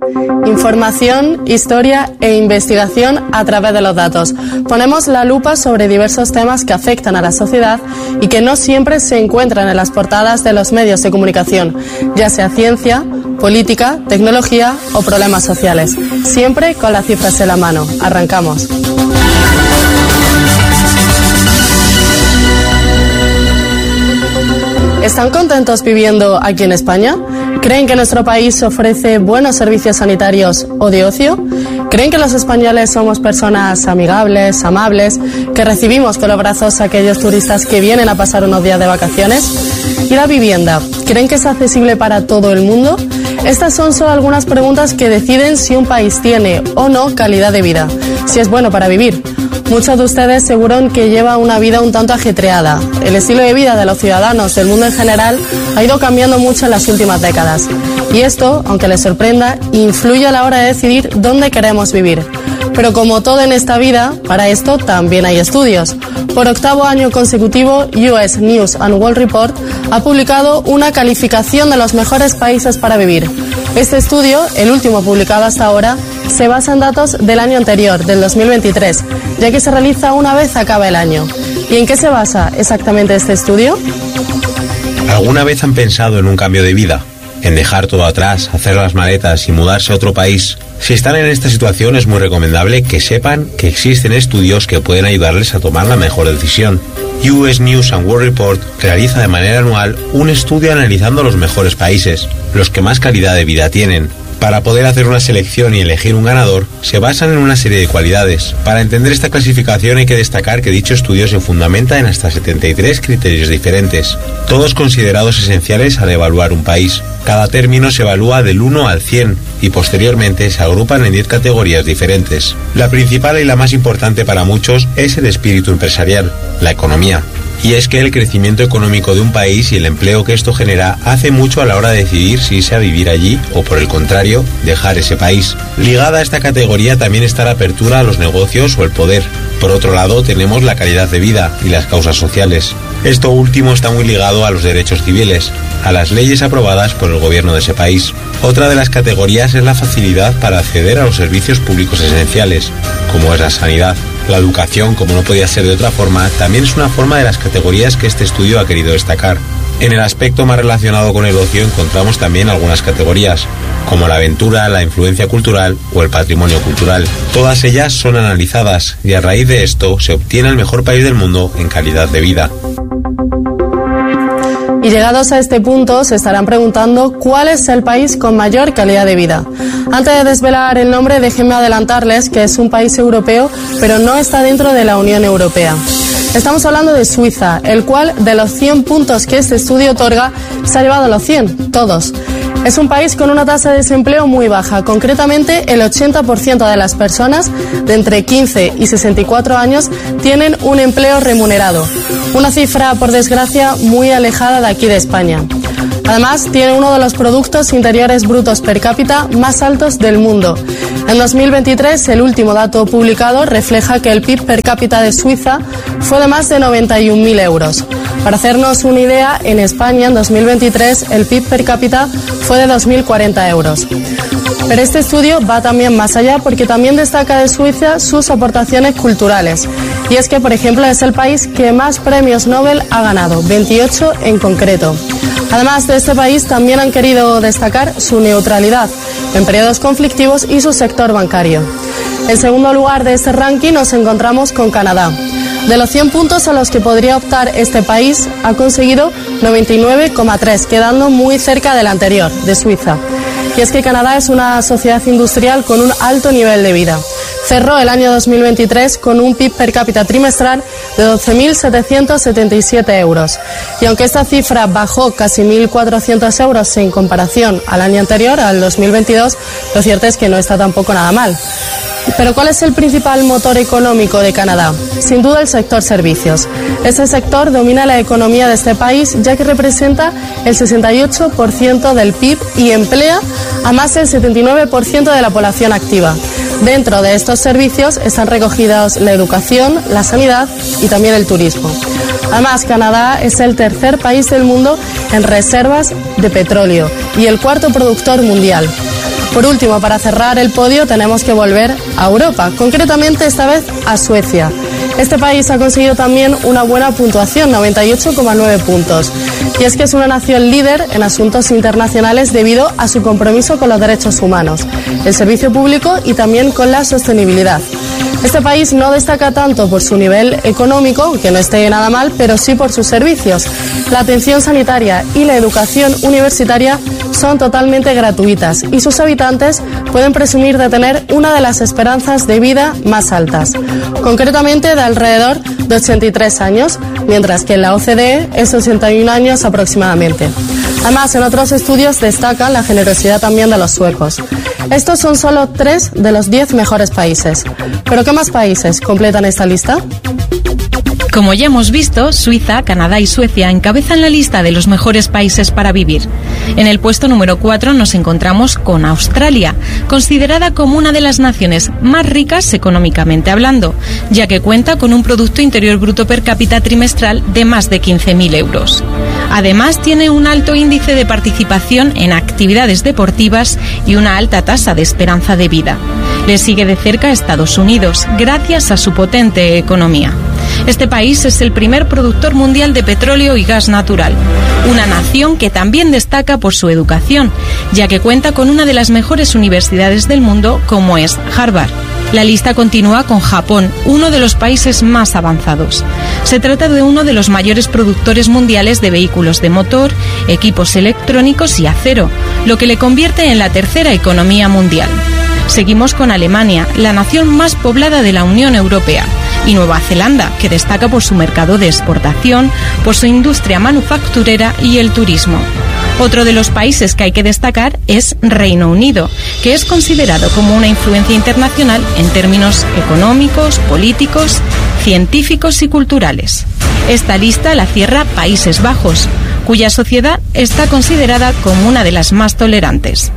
Información, historia e investigación a través de los datos. Ponemos la lupa sobre diversos temas que afectan a la sociedad y que no siempre se encuentran en las portadas de los medios de comunicación, ya sea ciencia, política, tecnología o problemas sociales. Siempre con las cifras en la mano. Arrancamos. ¿Están contentos viviendo aquí en España? ¿Creen que nuestro país ofrece buenos servicios sanitarios o de ocio? ¿Creen que los españoles somos personas amigables, amables, que recibimos con los brazos a aquellos turistas que vienen a pasar unos días de vacaciones? ¿Y la vivienda? ¿Creen que es accesible para todo el mundo? Estas son solo algunas preguntas que deciden si un país tiene o no calidad de vida, si es bueno para vivir. Muchos de ustedes aseguran que lleva una vida un tanto ajetreada. El estilo de vida de los ciudadanos del mundo en general ha ido cambiando mucho en las últimas décadas. Y esto, aunque les sorprenda, influye a la hora de decidir dónde queremos vivir. Pero como todo en esta vida, para esto también hay estudios. Por 8º año consecutivo, US News and World Report ha publicado una calificación de los mejores países para vivir. Este estudio, el último publicado hasta ahora, se basa en datos del año anterior, del 2023, ya que se realiza una vez acaba el año. ¿Y en qué se basa exactamente este estudio? ¿Alguna vez han pensado en un cambio de vida? ¿En dejar todo atrás, hacer las maletas y mudarse a otro país? Si están en esta situación, es muy recomendable que sepan que existen estudios que pueden ayudarles a tomar la mejor decisión. US News and World Report realiza de manera anual un estudio analizando los mejores países, los que más calidad de vida tienen. Para poder hacer una selección y elegir un ganador, se basan en una serie de cualidades. Para entender esta clasificación hay que destacar que dicho estudio se fundamenta en hasta 73 criterios diferentes, todos considerados esenciales al evaluar un país. Cada término se evalúa del 1 al 100 y posteriormente se agrupan en 10 categorías diferentes. La principal y la más importante para muchos es el espíritu empresarial, la economía. Y es que el crecimiento económico de un país y el empleo que esto genera hace mucho a la hora de decidir si irse a vivir allí o, por el contrario, dejar ese país. Ligada a esta categoría también está la apertura a los negocios o el poder. Por otro lado, tenemos la calidad de vida y las causas sociales. Esto último está muy ligado a los derechos civiles, a las leyes aprobadas por el gobierno de ese país. Otra de las categorías es la facilidad para acceder a los servicios públicos esenciales, como es la sanidad. La educación, como no podía ser de otra forma, también es una forma de las categorías que este estudio ha querido destacar. En el aspecto más relacionado con el ocio encontramos también algunas categorías, como la aventura, la influencia cultural o el patrimonio cultural. Todas ellas son analizadas y a raíz de esto se obtiene el mejor país del mundo en calidad de vida. Y llegados a este punto, se estarán preguntando cuál es el país con mayor calidad de vida. Antes de desvelar el nombre, déjenme adelantarles que es un país europeo, pero no está dentro de la Unión Europea. Estamos hablando de Suiza, el cual de los 100 puntos que este estudio otorga, se ha llevado los 100, todos. Es un país con una tasa de desempleo muy baja, concretamente el 80% de las personas de entre 15 y 64 años tienen un empleo remunerado, una cifra, por desgracia, muy alejada de aquí de España. Además, tiene uno de los productos interiores brutos per cápita más altos del mundo. En 2023, el último dato publicado refleja que el PIB per cápita de Suiza fue de más de 91.000 euros. Para hacernos una idea, en España, en 2023, el PIB per cápita fue de 2.040 euros. Pero este estudio va también más allá porque también destaca de Suiza sus aportaciones culturales. Y es que, por ejemplo, es el país que más premios Nobel ha ganado, 28 en concreto. Además de este país, también han querido destacar su neutralidad en periodos conflictivos y su sector bancario. En segundo lugar de este ranking nos encontramos con Canadá. De los 100 puntos a los que podría optar este país, ha conseguido 99,3, quedando muy cerca del anterior, de Suiza. Y es que Canadá es una sociedad industrial con un alto nivel de vida. Cerró el año 2023 con un PIB per cápita trimestral de 12.777 euros. Y aunque esta cifra bajó casi 1.400 euros en comparación al año anterior, al 2022, lo cierto es que no está tampoco nada mal. Pero ¿cuál es el principal motor económico de Canadá? Sin duda el sector servicios. Este sector domina la economía de este país, ya que representa el 68% del PIB y emplea a más del 79% de la población activa. Dentro de estos servicios están recogidos la educación, la sanidad y también el turismo. Además, Canadá es el tercer país del mundo en reservas de petróleo y el cuarto productor mundial. Por último, para cerrar el podio tenemos que volver a Europa, concretamente esta vez a Suecia. Este país ha conseguido también una buena puntuación, 98,9 puntos. Y es que es una nación líder en asuntos internacionales debido a su compromiso con los derechos humanos, el servicio público y también con la sostenibilidad. Este país no destaca tanto por su nivel económico, que no esté nada mal, pero sí por sus servicios. La atención sanitaria y la educación universitaria son totalmente gratuitas y sus habitantes pueden presumir de tener una de las esperanzas de vida más altas, concretamente de alrededor de 83 años, mientras que en la OCDE es 81 años aproximadamente. Además, en otros estudios destacan la generosidad también de los suecos. Estos son solo 3 de los 10 mejores países. ¿Pero qué más países completan esta lista? Como ya hemos visto, Suiza, Canadá y Suecia encabezan la lista de los mejores países para vivir. En el puesto número 4 nos encontramos con Australia, considerada como una de las naciones más ricas económicamente hablando, ya que cuenta con un Producto Interior Bruto per cápita trimestral de más de 15.000 euros. Además, tiene un alto índice de participación en actividades deportivas y una alta tasa de esperanza de vida. Le sigue de cerca Estados Unidos, gracias a su potente economía. Este país es el primer productor mundial de petróleo y gas natural, una nación que también destaca por su educación, ya que cuenta con una de las mejores universidades del mundo, como es Harvard. La lista continúa con Japón, uno de los países más avanzados. Se trata de uno de los mayores productores mundiales de vehículos de motor, equipos electrónicos y acero, lo que le convierte en la tercera economía mundial. Seguimos con Alemania, la nación más poblada de la Unión Europea, y Nueva Zelanda, que destaca por su mercado de exportación, por su industria manufacturera y el turismo. Otro de los países que hay que destacar es Reino Unido, que es considerado como una influencia internacional en términos económicos, políticos, científicos y culturales. Esta lista la cierra Países Bajos, cuya sociedad está considerada como una de las más tolerantes.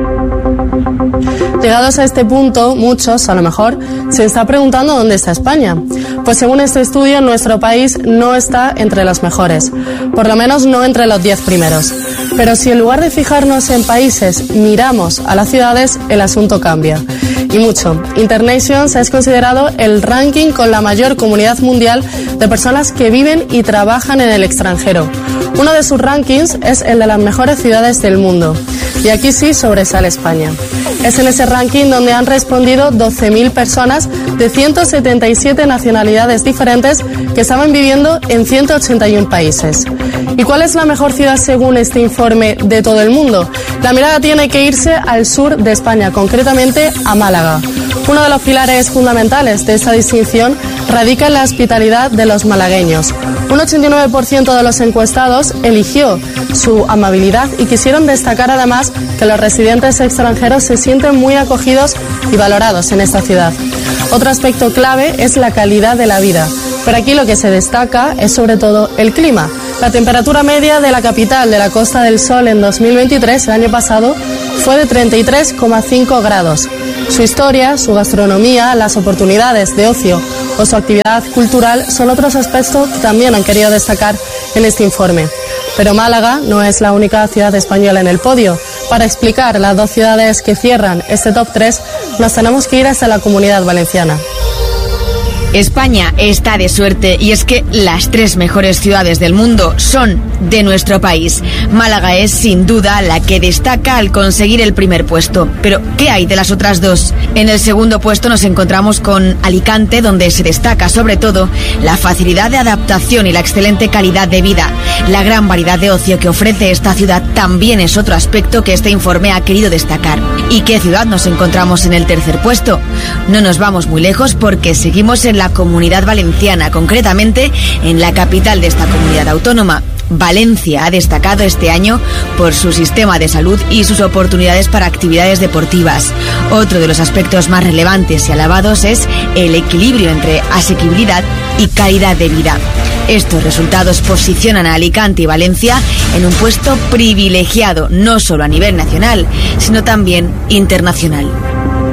Llegados a este punto, muchos, a lo mejor, se están preguntando dónde está España. Pues según este estudio, nuestro país no está entre los mejores, por lo menos no entre los 10 primeros. Pero si en lugar de fijarnos en países, miramos a las ciudades, el asunto cambia. Y mucho. Internations es considerado el ranking con la mayor comunidad mundial de personas que viven y trabajan en el extranjero. Uno de sus rankings es el de las mejores ciudades del mundo. Y aquí sí sobresale España. Es en ese ranking donde han respondido 12.000 personas de 177 nacionalidades diferentes que estaban viviendo en 181 países. ¿Y cuál es la mejor ciudad según este informe de todo el mundo? La mirada tiene que irse al sur de España, concretamente a Málaga. Uno de los pilares fundamentales de esta distinción radica en la hospitalidad de los malagueños. Un 89% de los encuestados eligió su amabilidad y quisieron destacar además que los residentes extranjeros se sienten muy acogidos y valorados en esta ciudad. Otro aspecto clave es la calidad de la vida, pero aquí lo que se destaca es sobre todo el clima. La temperatura media de la capital de la Costa del Sol en 2023, el año pasado, fue de 33,5 grados. Su historia, su gastronomía, las oportunidades de ocio o su actividad cultural son otros aspectos que también han querido destacar en este informe. Pero Málaga no es la única ciudad española en el podio. Para explicar las 2 ciudades que cierran este top 3, nos tenemos que ir hasta la Comunidad Valenciana. España está de suerte y es que las 3 mejores ciudades del mundo son de nuestro país. Málaga es sin duda la que destaca al conseguir el primer puesto. Pero, ¿qué hay de las otras 2? En el segundo puesto nos encontramos con Alicante, donde se destaca sobre todo la facilidad de adaptación y la excelente calidad de vida. La gran variedad de ocio que ofrece esta ciudad también es otro aspecto que este informe ha querido destacar. ¿Y qué ciudad nos encontramos en el tercer puesto? No nos vamos muy lejos porque seguimos en la Comunidad Valenciana, concretamente en la capital de esta comunidad autónoma. Valencia ha destacado este año por su sistema de salud y sus oportunidades para actividades deportivas. Otro de los aspectos más relevantes y alabados es el equilibrio entre asequibilidad y calidad de vida. Estos resultados posicionan a Alicante y Valencia en un puesto privilegiado, no solo a nivel nacional, sino también internacional.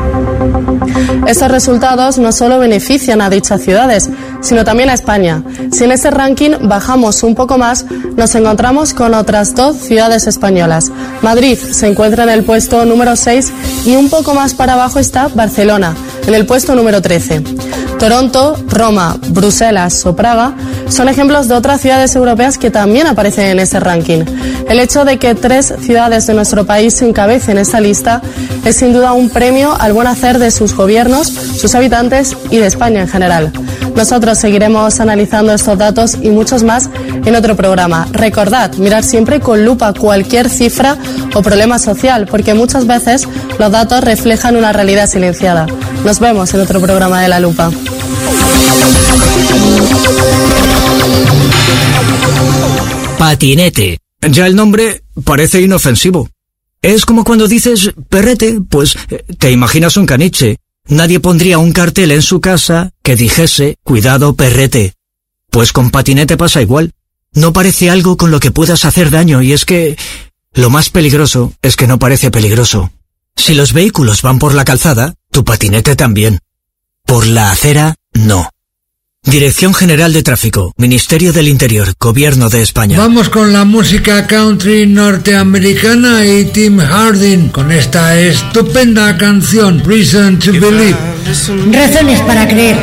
Estos resultados no solo benefician a dichas ciudades, sino también a España. Si en este ranking bajamos un poco más, nos encontramos con otras 2 ciudades españolas. Madrid se encuentra en el puesto número 6 y un poco más para abajo está Barcelona, en el puesto número 13. Toronto, Roma, Bruselas o Praga son ejemplos de otras ciudades europeas que también aparecen en este ranking. El hecho de que 3 ciudades de nuestro país encabecen esta lista es sin duda un premio al buen hacer de sus gobiernos, sus habitantes y de España en general. Nosotros seguiremos analizando estos datos y muchos más en otro programa. Recordad, mirar siempre con lupa cualquier cifra o problema social, porque muchas veces los datos reflejan una realidad silenciada. Nos vemos en otro programa de La Lupa. Patinete. Ya el nombre parece inofensivo. Es como cuando dices perrete, pues te imaginas un caniche. Nadie pondría un cartel en su casa que dijese cuidado perrete. Pues con patinete pasa igual. No parece algo con lo que puedas hacer daño, y es que lo más peligroso es que no parece peligroso. Si los vehículos van por la calzada, tu patinete también. Por la acera, no. Dirección General de Tráfico, Ministerio del Interior, Gobierno de España. Vamos con la música country norteamericana y Tim Hardin con esta estupenda canción, Reason to Believe. Razones para creer.